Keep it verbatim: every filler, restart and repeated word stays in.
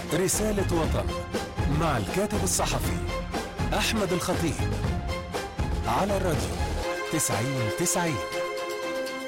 رسالة وطن مع الكاتب الصحفي أحمد الخطيب على الراديو تسعين تسعين.